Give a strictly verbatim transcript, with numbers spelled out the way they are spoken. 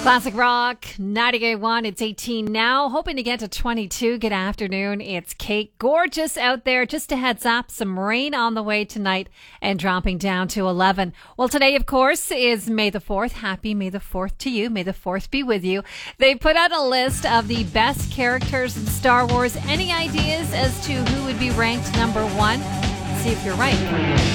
Classic Rock, ninety-eight point one. It's eighteen now. Hoping to get to twenty-two. Good afternoon. It's Kate. Gorgeous out there. Just a heads up, some rain on the way tonight and dropping down to eleven. Well, today, of course, is May the fourth. Happy May the fourth to you. May the fourth be with you. They put out a list of the best characters in Star Wars. Any ideas as to who would be ranked number one? See if you're right.